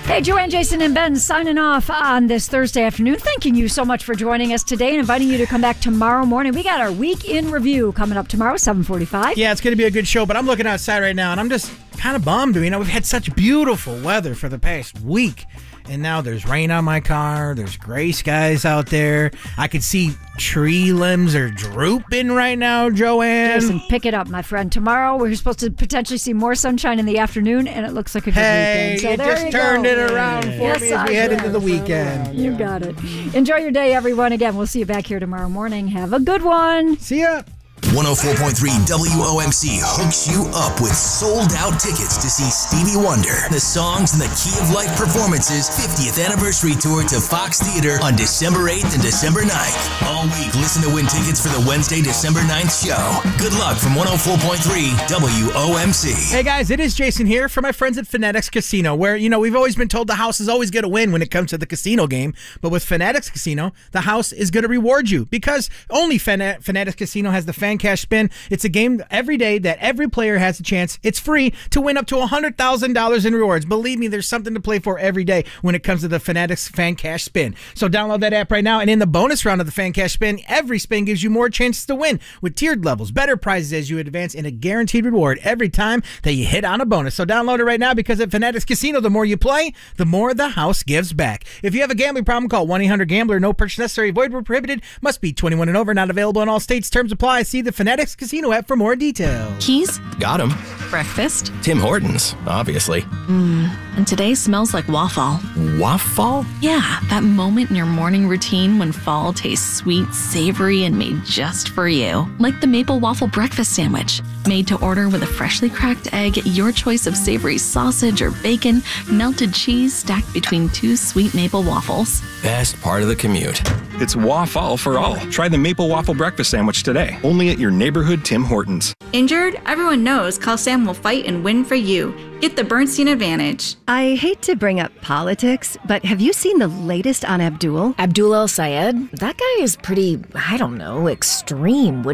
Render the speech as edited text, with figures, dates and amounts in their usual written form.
Hey, Joanne, Jason, and Ben signing off on this Thursday afternoon. Thanking you so much for joining us today and inviting you to come back tomorrow morning. We got our week in review coming up tomorrow, 7:45. Yeah, it's going to be a good show, but I'm looking outside right now, and I'm just kind of bummed. We've had such beautiful weather for the past week, and now there's rain on my car. There's gray skies out there. I can see tree limbs are drooping right now, Joanne. Jason, pick it up, my friend. Tomorrow, we're supposed to potentially see more sunshine in the afternoon, and it looks like a good weekend. So you just turned it around for me as we head into the weekend. You got it. Enjoy your day, everyone. Again, we'll see you back here tomorrow morning. Have a good one. See ya. 104.3 WOMC hooks you up with sold-out tickets to see Stevie Wonder, the songs and the Key of Life performances 50th anniversary tour to Fox Theater on December 8th and December 9th. All week, listen to win tickets for the Wednesday, December 9th show. Good luck from 104.3 WOMC. Hey guys, it is Jason here for my friends at Fanatics Casino, where, we've always been told the house is always going to win when it comes to the casino game. But with Fanatics Casino, the house is going to reward you because only Fanatics Casino has the Fan Cash Spin. It's a game every day that every player has a chance. It's free to win up to $100,000 in rewards. Believe me, there's something to play for every day when it comes to the Fanatics Fan Cash Spin. So download that app right now, and in the bonus round of the Fan Cash Spin, every spin gives you more chances to win with tiered levels, better prizes as you advance, and a guaranteed reward every time that you hit on a bonus. So download it right now because at Fanatics Casino, the more you play, the more the house gives back. If you have a gambling problem, call 1-800-GAMBLER. No purchase necessary. Void where prohibited. Must be 21 and over. Not available in all states. Terms apply. See the Fanatics Casino app for more details. Keys? Got him. Breakfast? Tim Hortons, obviously. And today smells like waffle. Waffle? Yeah, that moment in your morning routine when fall tastes sweet, savory, and made just for you. Like the Maple Waffle Breakfast Sandwich. Made to order with a freshly cracked egg, your choice of savory sausage or bacon, melted cheese stacked between two sweet maple waffles. Best part of the commute. It's waffle for all. Try the Maple Waffle Breakfast Sandwich today. Only at your neighborhood Tim Hortons. Injured? Everyone knows Call Sam will fight and win for you. Get the Bernstein Advantage. I hate to bring up politics, but have you seen the latest on Abdul? Abdul El Sayed? That guy is pretty, extreme.